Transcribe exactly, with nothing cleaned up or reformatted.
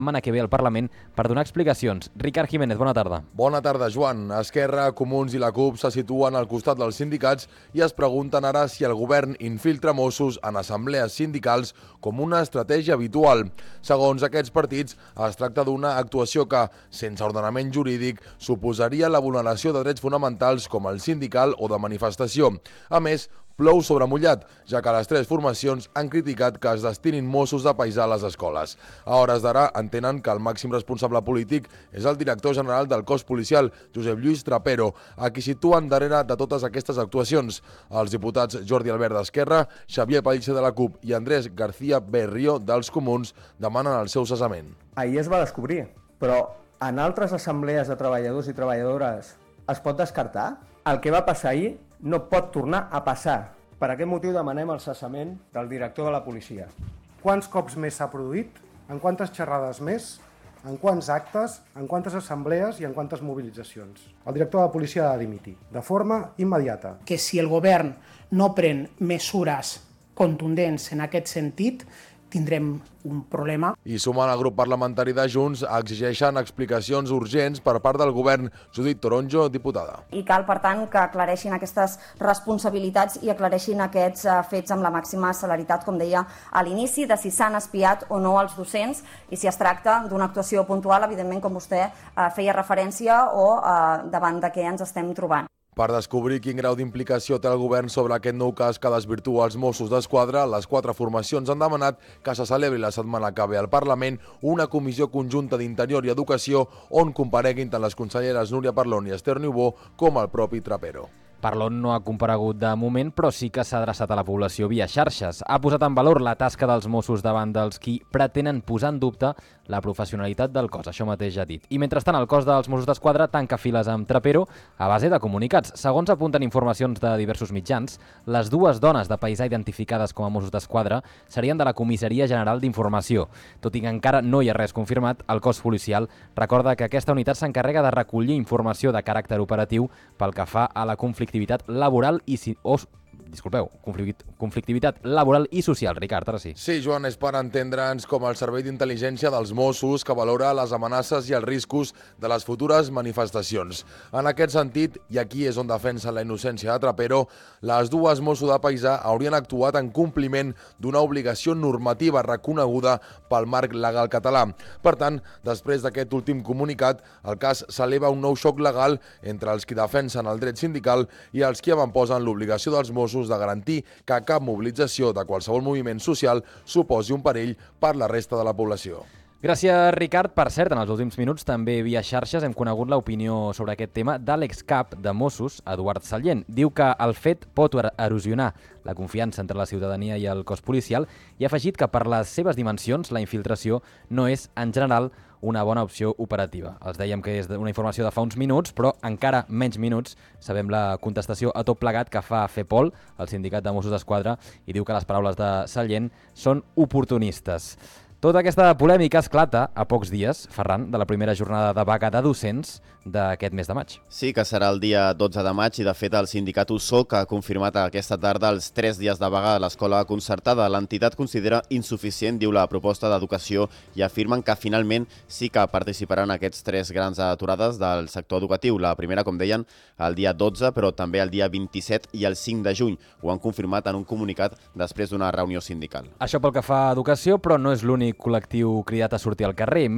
setmana que ve al Parlament per donar explicacions. Ricard Jiménez, bona tarda. Bona tarda, Joan. Esquerra, Comuns i la CUP se situen al costat dels sindicats i es pregunten ara si el govern infiltra Mossos en assemblees sindicals com una estratègia habitual. Segons aquests partits, es tracta d'una actuació que, sense ordenament jurídic, suposaria la vulneració de drets fonamentals com el sindical o de manifestació. A més, plou sobre mullat, ja que les tres formacions han criticat que es destinin Mossos de paisà a les escoles. A hores d'ara entenen que el màxim responsable polític és el director general del cos policial, Josep Lluís Trapero, a qui situen darrere de totes aquestes actuacions. Els diputats Jordi Albert d'Esquerra, Xavier Pellicer de la CUP i Andrés García Berrió dels Comuns demanen el seu cessament. Ahir es va descobrir, però en altres assemblees de treballadors i treballadores es pot descartar? El que va passar ahir no pot tornar a passar. Per aquest motiu demanem el cessament del director de la policia. Quants cops més s'ha produït? En quantes xerrades més? En quants actes? En quantes assemblees i en quantes mobilitzacions? El director de la policia ha de dimitir, de forma immediata. Que si el govern no pren mesures contundents en aquest sentit, tindrem un problema. I sumant al grup parlamentari de Junts, exigeixen explicacions urgents per part del govern. Judit Toronjo, diputada. I cal, per tant, que aclareixin aquestes responsabilitats i aclareixin aquests fets amb la màxima celeritat, com deia a l'inici, de si s'han espiat o no els docents i si es tracta d'una actuació puntual, evidentment, com vostè feia referència, o davant de què ens estem trobant. Per descobrir quin grau d'implicació té el govern sobre aquest nou cas que desvirtua els Mossos d'Esquadra, les quatre formacions han demanat que se celebri la setmana que ve al Parlament una comissió conjunta d'Interior i Educació on compareguin tant les conselleres Núria Parlon i Esther Niubó com el propi Trapero. Parlon no ha comparegut de moment, però sí que s'ha adreçat a la població via xarxes. Ha posat en valor la tasca dels Mossos davant dels qui pretenen posar en dubte la professionalitat del cos, això mateix ha dit. I mentrestant, el cos dels Mossos d'Esquadra tanca files amb Trapero a base de comunicats. Segons apunten informacions de diversos mitjans, les dues dones de paisà identificades com a Mossos d'Esquadra serien de la Comissaria General d'Informació. Tot i que encara no hi ha res confirmat, el cos policial recorda que aquesta unitat s'encarrega de recollir informació de caràcter operatiu pel que fa a la conflictivitat laboral i si... o, disculpeu, conflictivitat laboral i social. Ricard, ara sí. Sí, Joan, és per entendre'ns com el servei d'intel·ligència dels Mossos que valora les amenaces i els riscos de les futures manifestacions. En aquest sentit, i aquí és on defensa la innocència de Trapero, les dues Mossos de paisà haurien actuat en compliment d'una obligació normativa reconeguda pel marc legal català. Per tant, després d'aquest últim comunicat, el cas s'eleva un nou xoc legal entre els qui defensen el dret sindical i els qui avantposen l'obligació dels Mossos de garantir que cap mobilització de qualsevol moviment social suposi un perill per la resta de la població. Gràcies, Ricard. Per cert, en els últims minuts, també via xarxes, hem conegut l'opinió sobre aquest tema de l'excap de Mossos, Eduard Sallent. Diu que el fet pot erosionar la confiança entre la ciutadania i el cos policial i ha afegit que per les seves dimensions la infiltració no és, en general, una bona opció operativa. Els dèiem que és una informació de fa uns minuts, però encara menys minuts sabem la contestació a tot plegat que fa FEPOL, el sindicat de Mossos d'Esquadra, i diu que les paraules de Sallent són oportunistes. Tota aquesta polèmica esclata a pocs dies, Ferran, de la primera jornada de vaga de docents d'aquest mes de maig. Sí, que serà el dia dotze de maig i, de fet, el sindicat U S O que ha confirmat aquesta tarda els tres dies de vaga a l'escola concertada. L'entitat considera insuficient, diu, la proposta d'educació i afirmen que finalment sí que participaran aquests tres grans aturades del sector educatiu. La primera, com deien, el dia dotze, però també el dia vint-i-set i el cinc de juny. Ho han confirmat en un comunicat després d'una reunió sindical. Això pel que fa a educació, però no és l'únic col·lectiu cridat a sortir al carrer.